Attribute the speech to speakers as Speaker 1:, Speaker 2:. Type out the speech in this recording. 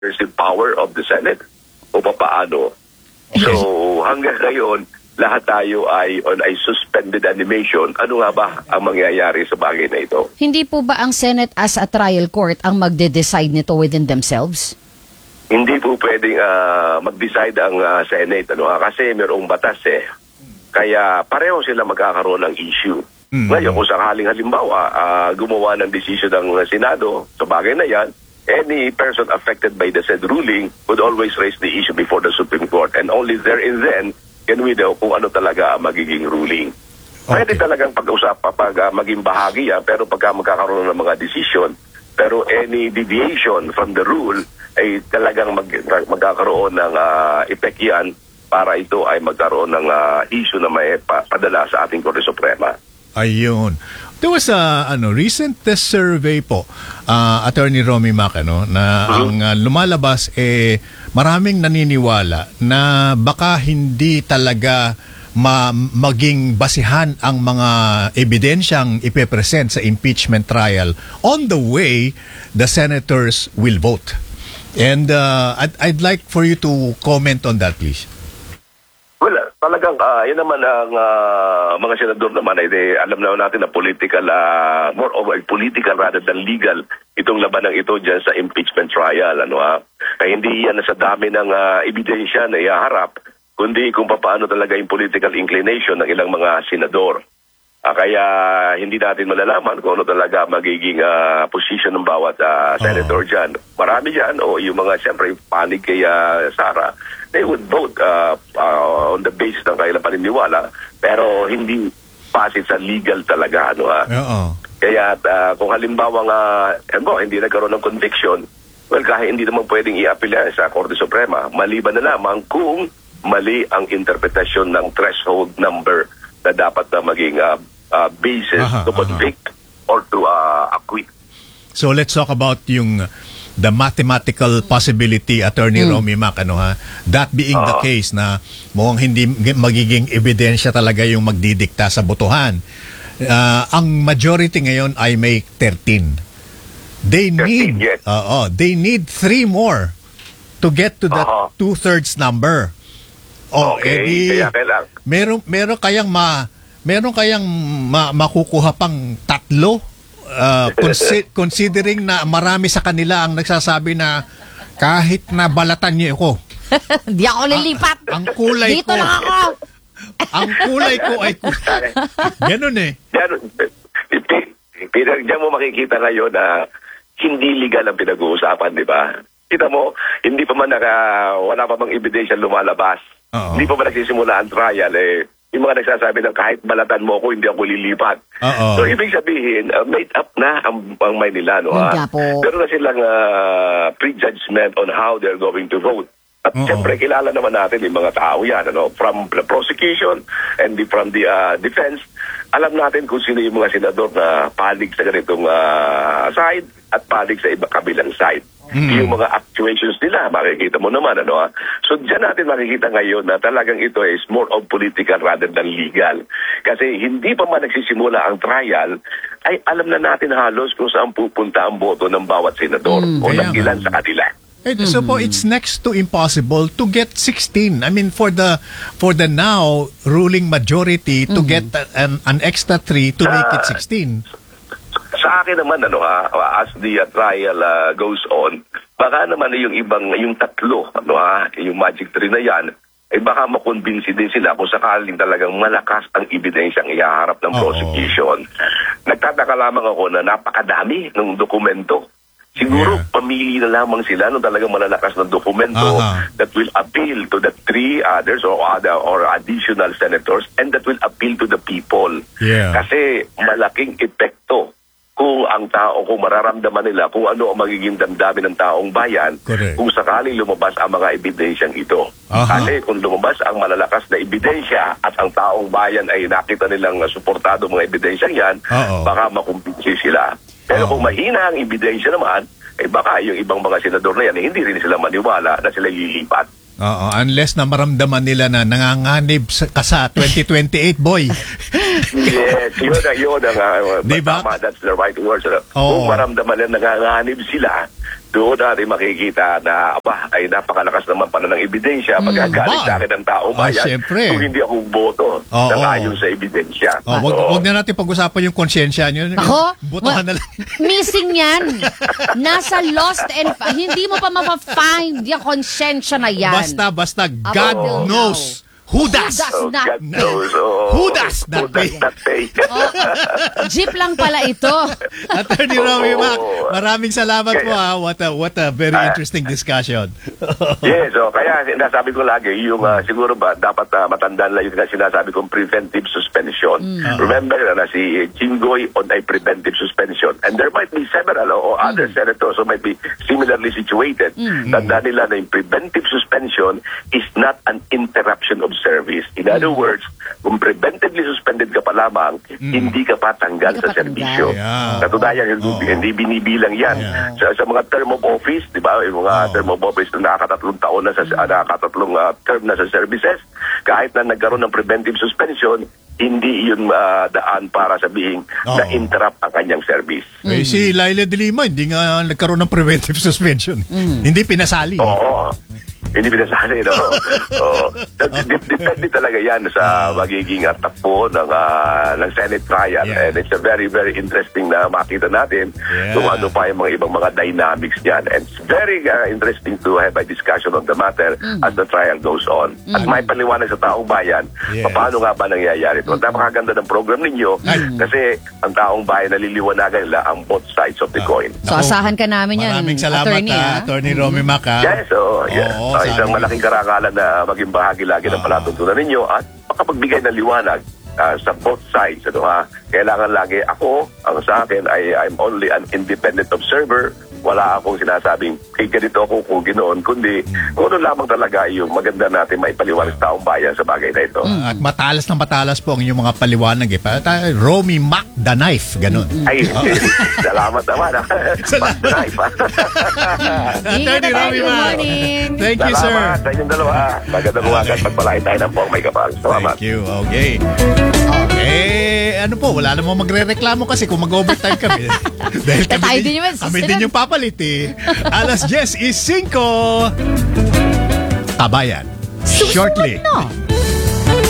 Speaker 1: coercive power of the Senate o papaano. So hanggang ngayon, lahat tayo ay on a suspended animation. Ano nga ba ang mangyayari sa bagay na ito?
Speaker 2: Hindi po ba ang Senate as a trial court ang magde-decide nito within themselves?
Speaker 1: Hindi po pwedeng mag-decide ang Senate kasi mayroong batas eh. Kaya pareho sila magkakaroon ng issue. Ngayon, kung sakaling halimbawa gumawa ng decision ng Senado sa bagay na yan, any person affected by the said ruling would always raise the issue before the Supreme Court, and only there and then can we know kung ano talaga ang magiging ruling. Pwede talagang pag-usapan pag maging bahagi yan, pero pagka magkakaroon ng mga decision, pero any deviation from the rule ay talagang magkakaroon ng effect yan para ito ay magkaroon ng issue na may padala sa ating Korte Suprema.
Speaker 3: Ayun. There was a recent survey po, Attorney Romy Mac, na ang lumalabas maraming naniniwala na baka hindi talaga maging basihan ang mga ebidensyang ipepresent sa impeachment trial on the way the senators will vote. And I'd like for you to comment on that, please.
Speaker 1: Well, talagang yan naman ang mga senador naman ay alam na natin na political, more of a political rather than legal itong labanang ito dyan sa impeachment trial. Kaya hindi yan sa dami ng ebidensya na ihaharap, kundi kung paano talaga yung political inclination ng ilang mga senador. Kaya hindi natin malalaman kung ano talaga magiging position ng bawat senator dyan. Marami dyan, o yung mga siyempre panig kay Sara, they would vote on the basis ng kailang paniniwala, pero hindi basis sa legal talaga. Kaya kung halimbawa hindi nagkaroon ng conviction, well, kahit hindi naman pwedeng i-appeal sa Korte Suprema, maliban na lamang kung mali ang interpretasyon ng threshold number na dapat na maging basis to convict or to acquit.
Speaker 3: So let's talk about the mathematical possibility, Attorney Romy Mac, that being the case na mukhang hindi magiging ebidensya talaga yung magdidikta sa botohan. Ang majority ngayon ay may 13. They need 3 more to get to that 2/3 number.
Speaker 1: Kaya kailang.
Speaker 3: Meron kayang makukuha pang 3. Considering na marami sa kanila ang nagsasabi na kahit na balatan niyo ako,
Speaker 2: di ako lilipat.
Speaker 3: Ang kulay
Speaker 2: dito
Speaker 3: ko.
Speaker 2: Lang ako.
Speaker 3: Ang kulay ko ay ganun eh.
Speaker 1: Diyan mo makikita ngayon na hindi legal ang pinag-uusapan, di ba? Kita mo, hindi pa man wala pa bang ebidensya lumalabas. Hindi pa ba nagsisimula ang trial yung mga nagsasabi ng kahit balatan mo ako, hindi ako lilipat. So, ibig sabihin, made up na ang Maynila, Pero na silang prejudgment on how they're going to vote. At siyempre, kilala naman natin yung mga tao yan, from the prosecution and from the defense. Alam natin kung sino yung mga senador na palig sa ganitong side at palig sa kabilang side. Yung mga actuations nila, makikita mo naman, So, dyan natin makikita ngayon na talagang ito is more of political rather than legal. Kasi hindi pa man nagsisimula ang trial, ay alam na natin halos kung saan pupunta ang boto ng bawat senador o ng ilan sa kanila.
Speaker 3: So po, it's next to impossible to get 16. I mean, for the now ruling majority to get an extra 3 to make it 16.
Speaker 1: Sa akin naman, as the trial goes on, baka naman yung tatlo, yung magic 3 na yan, ay baka makonbinsi din sila kung sakaling talagang malakas ang ebidensyang ihaharap ng prosecution. Nagtataka lamang ako na napakadami ng dokumento. Siguro pamili na lamang sila ng talagang malalakas na dokumento that will appeal to the 3 others or additional senators, and that will appeal to the people. Kasi malaking epekto kung ang tao, kung mararamdaman nila kung ano ang magiging damdamin ng taong bayan kung sakaling lumabas ang mga ebidensyang ito. Kasi kung lumabas ang malalakas na ebidensya at ang taong bayan ay nakita nilang suportado mga ebidensyang yan, baka makumbinsi sila. Pero kung mahina ang ebidensya naman, baka yung ibang mga senador na yan, hindi rin sila maniwala na sila lilipat.
Speaker 3: Unless na maramdaman nila na nanganganib ka sa 2028, boy.
Speaker 1: Yes, yun ang
Speaker 3: diba?
Speaker 1: That's the right word. Kung maramdaman nila nanganganib sila, doon natin makikita na ay napakalakas naman pala ng ebidensya. Magagalit sa akin ng taong bayan
Speaker 3: syempre.
Speaker 1: kung hindi ako boto ng ayon sa ebidensya.
Speaker 3: Wag na natin pag-usapan yung konsyensya nyo.
Speaker 2: Ako?
Speaker 3: Botohan na lang.
Speaker 2: Missing yan. Nasa lost and hindi mo pa mapafind yung konsensya na yan.
Speaker 3: Basta, God knows. Who does?
Speaker 1: God knows.
Speaker 3: Who does not pay?
Speaker 2: Jeep lang pala ito.
Speaker 3: Attorney Romy Mac, maraming salamat po ha. What a very interesting discussion.
Speaker 1: Yes, kaya sinasabi ko lagi, yung siguro ba dapat matandaan lang yung sinasabi kong preventive suspension. Remember na si Jinggoy on a preventive suspension. And there might be several or other senators who might be similarly situated. Tandaan nila na yung preventive suspension is not an interruption of service. In other words, kung preventively suspended ka pa lamang, hindi ka pa tanggal sa serbisyo. Katunayan, hindi binibilang yan. Sa mga term of office, di ba, yung mga term of office na nakakatatlong taon na nakakatatlong term na sa services, kahit na nagkaroon ng preventive suspension, hindi yun daan para sabihin na interrupt ang kanyang service.
Speaker 3: Si Laila de Lima, hindi nga nagkaroon ng preventive suspension. Hindi pinasali.
Speaker 1: Oo. Hindi pinasali, no? Depende talaga yan sa magiging takbo ng Senate trial. And it's a very, very interesting na makita natin kung ano pa yung mga ibang mga dynamics niyan. And it's very interesting to have a discussion on the matter as the trial goes on. At may paliwanag sa taong bayan, paano nga ba nangyayari ito? Napakaganda ng program ninyo kasi ang taong bayan naliliwanagan nila ang both sides of the coin.
Speaker 2: So, asahan ka namin yan,
Speaker 3: Maraming salamat, Attorney Romy Mac.
Speaker 1: Yes, isang malaking karangalan na maging bahagi lagi ng palatuntunan ninyo at makapagbigay ng liwanag sa both sides. Kailangan lagi ako, ang sa akin ay I'm only an independent observer. Wala akong sinasabing kay ganito ako kung ginoon, kundi kung ano lamang talaga yung maganda natin maipaliwanag sa taong bayan sa bagay na ito.
Speaker 3: At matalas ng matalas po ang inyong mga paliwanag. Romy Mac the Knife, ganun.
Speaker 1: Ay, salamat naman.
Speaker 3: Salamat. Attorney Romy Mac. Thank you, sir.
Speaker 1: Salamat sa inyong dalawa. Magandang umaga at pagpalain tayo ng buong may kapal. Salamat.
Speaker 3: Thank you. Okay. Ano po, wala namang magre-reklamo kasi kung mag-overtime kami. Dahil kami din yung papalit eh. Alas 10:05. Tabayan. Shortly.